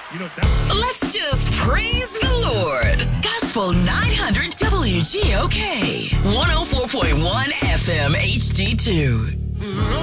Let's just praise the Lord. Gospel 900 WGOK 104.1 FM HD2.